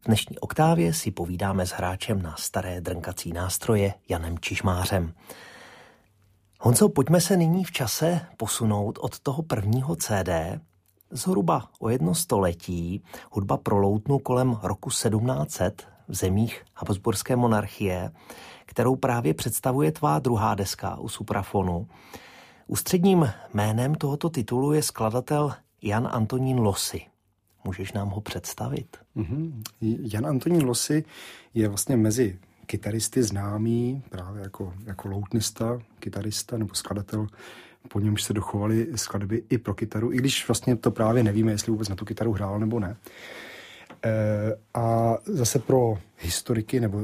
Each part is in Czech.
V dnešní oktávě si povídáme s hráčem na staré drnkací nástroje Janem Čižmářem. Honzo, pojďme se nyní v čase posunout od toho prvního CD zhruba o 1 století, hudba pro loutnu kolem roku 1700 v zemích Habsburské monarchie, kterou právě představuje tvá druhá deska u Suprafonu. Ústředním jménem tohoto titulu je skladatel Jan Antonín Losy. Můžeš nám ho představit? Jan Antonín Losy je vlastně mezi kytaristy známý právě jako loutnista, kytarista nebo skladatel. Po němž se dochovaly skladby i pro kytaru, i když vlastně to právě nevíme, jestli vůbec na tu kytaru hrál nebo ne. A zase pro historiky nebo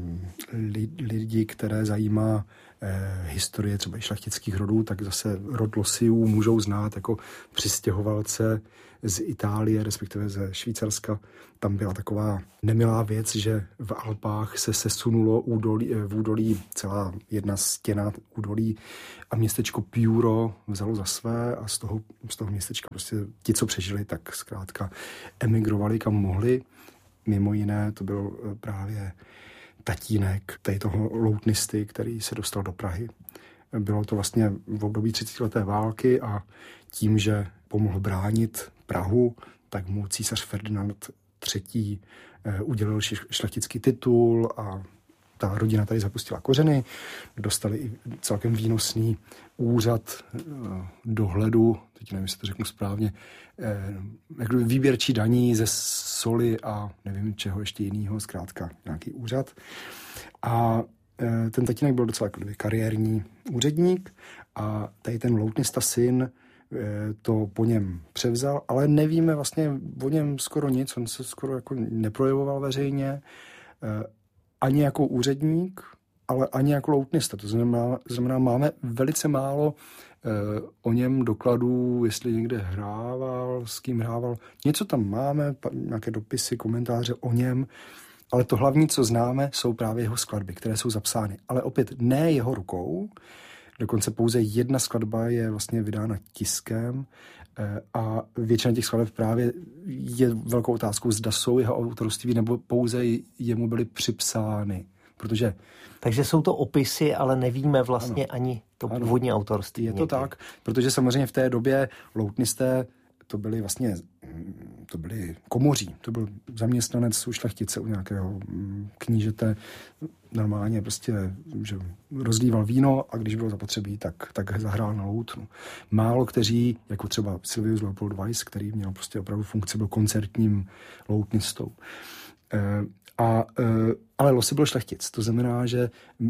lidi, které zajímá historie třeba i šlechtických rodů, tak zase rod Losyů můžou znát jako přistěhovalce z Itálie, respektive ze Švýcarska. Tam byla taková nemilá věc, že v Alpách se sesunulo v údolí celá jedna stěna údolí a městečko Piuro vzalo za své a z toho městečka prostě ti, co přežili, tak zkrátka emigrovali kam mohli. Mimo jiné to byl právě tatínek tady toho loutnisty, který se dostal do Prahy. Bylo to vlastně v období 30leté války a tím, že pomohl bránit Prahu, tak mu císař Ferdinand III. Udělil šlechtický titul a ta rodina tady zapustila kořeny. Dostali i celkem výnosný úřad dohledu, teď nevím, jestli to řeknu správně, výběrčí daní ze soli a nevím čeho ještě jiného, zkrátka nějaký úřad. A ten tatínek byl docela kariérní úředník a tady ten loutnista syn to po něm převzal, ale nevíme vlastně o něm skoro nic, on se skoro jako neprojevoval veřejně, ani jako úředník, ale ani jako loutnista. To znamená máme velice málo o něm dokladů, jestli někde hrával, s kým hrával. Něco tam máme, nějaké dopisy, komentáře o něm, ale to hlavní, co známe, jsou právě jeho skladby, které jsou zapsány. Ale opět ne jeho rukou, dokonce pouze jedna skladba je vlastně vydána tiskem a většina těch skladeb právě je velkou otázkou, zda jsou jeho autorství nebo pouze jemu byly připsány. Takže jsou to opisy, ale nevíme vlastně ani to původní autorství. Je to tak, protože samozřejmě v té době loutnisté to byli komoří, to byl zaměstnanec u šlechtice, u nějakého knížete, normálně prostě, že rozlíval víno a když bylo zapotřebí, tak zahrál na loutnu. Málo kteří, jako třeba Silvius Leopold Weiss, který měl prostě opravdu funkci, byl koncertním loutnistou. Ale Losy byl šlechtic, to znamená, že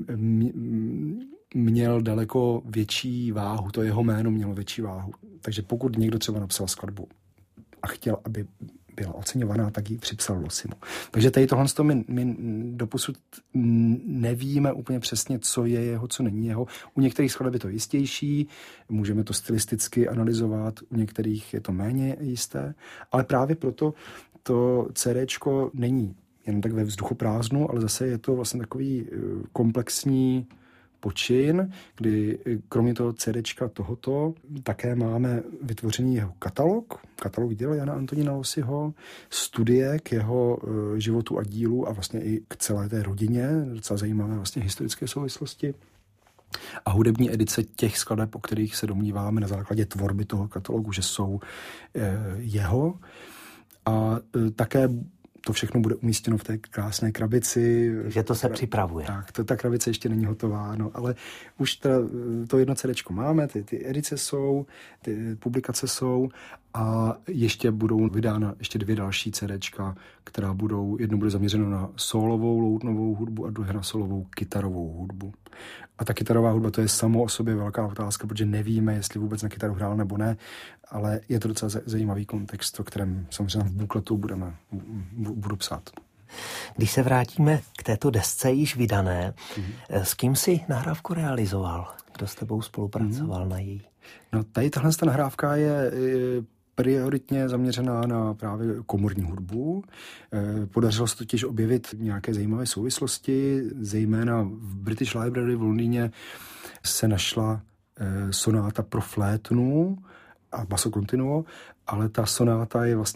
měl daleko větší váhu, to jeho jméno mělo větší váhu. Takže pokud někdo třeba napsal skladbu a chtěl, aby byla oceňovaná, tak ji připsal Losymu. Takže tady tohle my doposud nevíme úplně přesně, co je jeho, co není jeho. U některých skladeb je to jistější, můžeme to stylisticky analyzovat, u některých je to méně jisté, ale právě proto to CDčko není jen tak ve vzduchoprázdnu, ale zase je to vlastně takový komplexní počin, kdy kromě toho CDčka tohoto také máme vytvořený jeho katalog děl Jana Antonína Losyho, studie k jeho životu a dílu a vlastně i k celé té rodině, docela zajímavé vlastně historické souvislosti a hudební edice těch skladeb, o kterých se domníváme na základě tvorby toho katalogu, že jsou jeho. A také to všechno bude umístěno v té krásné krabici. Že to se připravuje. Tak, ta krabice ještě není hotová, no, ale už to jedno CDčko máme, ty edice jsou, ty publikace jsou a ještě budou vydána ještě 2 další CDčka, která jedno bude zaměřeno na sólovou loutnovou hudbu a druhé na sólovou kytarovou hudbu. A ta kytarová hudba, to je samo o sobě velká otázka, protože nevíme, jestli vůbec na kytaru hrál nebo ne, ale je to docela zajímavý kontext, o kterém samozřejmě v bukletu budu psát. Když se vrátíme k této desce již vydané, s kým si nahrávku realizoval? Kdo s tebou spolupracoval na její? No, tady tahle nahrávka je prioritně zaměřená na právě komorní hudbu. Podařilo se totiž objevit nějaké zajímavé souvislosti, zejména v British Library v Londýně se našla sonáta pro flétnu a basso continuo, ale ta sonáta je vlastně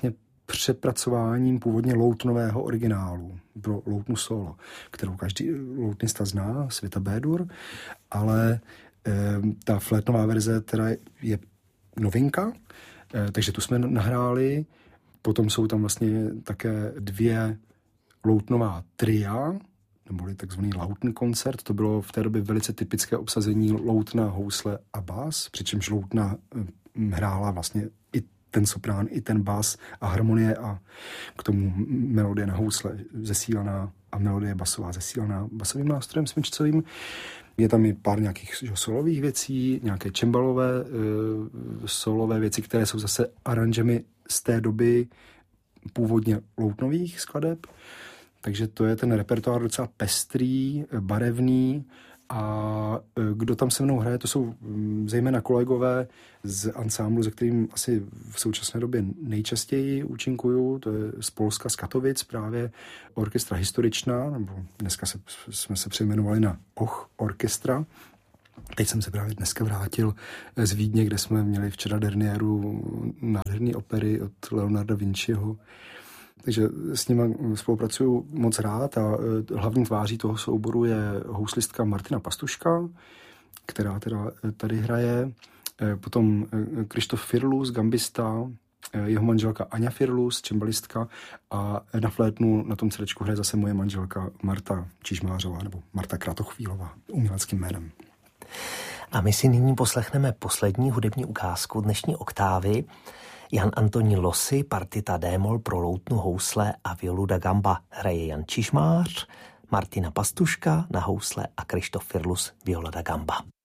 přepracováním původně loutnového originálu pro loutnu solo, kterou každý loutnista zná, Světa B-dur, ale ta flétnová verze teda je novinka, takže tu jsme nahráli. Potom jsou tam vlastně také 2 loutnová tria, neboli takzvaný lautn koncert. To bylo v té době velice typické obsazení loutna, housle a bas, přičemž loutna hrála vlastně i ten soprán, i ten bas a harmonie a k tomu melodie na housle zesílaná a melodie basová zesílaná basovým nástrojem smyčcovým. Je tam i pár nějakých solových věcí, nějaké čembalové solové věci, které jsou zase aranžemi z té doby původně loutnových skladeb. Takže to je ten repertoár docela pestrý, barevný a kdo tam se mnou hraje, to jsou zejména kolegové z ansámblu, ze kterým asi v současné době nejčastěji účinkuju, to je z Polska, z Katovic, právě orchestra historičná, nebo dneska jsme se přejmenovali na orchestra. Teď jsem se právě dneska vrátil z Vídně, kde jsme měli včera derniéru nádherné opery od Leonarda Vinciho. Takže s nimi spolupracuju moc rád a hlavní tváří toho souboru je houslistka Martina Pastuška, která teda tady hraje. Potom Krištof Firlus, gambista, jeho manželka Aňa Firlus, čembalistka a na flétnu na tom CDčku hraje zase moje manželka Marta Čižmářová nebo Marta Kratochvílová, uměleckým jménem. A my si nyní poslechneme poslední hudební ukázku dnešní oktávy. Jan Antonín Losy, partita D-moll pro loutnu, housle a violu da gamba. Hraje Jan Čižmář, Martina Pastuška na housle a Krištof Firlus viola da gamba.